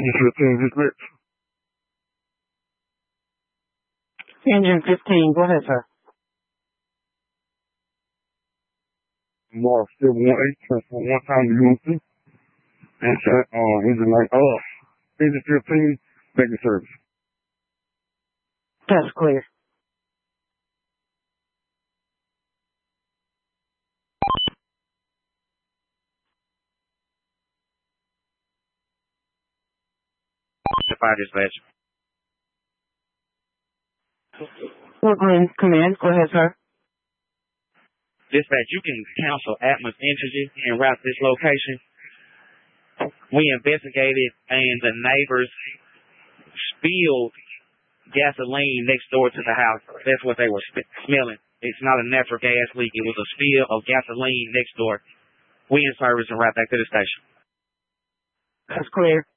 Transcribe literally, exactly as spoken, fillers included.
Engine fifteen, dispatch. Engine fifteen, go ahead, sir. Mark seven one eight, transport one time to U M C. And uh, engine light off. Engine fifteen, back in service. That's clear. Fire dispatch. Brooklyn Command, go ahead, sir. Dispatch, you can cancel Atmos Energy and route this location. We investigated and the neighbors spilled gasoline next door to the house. That's what they were sp- smelling. It's not a natural gas leak. It was a spill of gasoline next door. We in service and right back to the station. That's clear.